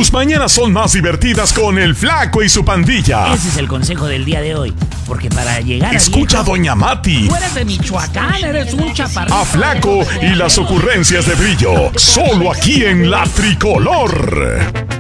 Tus mañanas son más divertidas con el Flaco y su pandilla. Ese es el consejo del día de hoy. Porque para llegar Escucha a Doña Mati. Tú eres de Michoacán, eres un chaparrito. A Flaco y las ocurrencias de Brillo. Solo aquí en La Tricolor.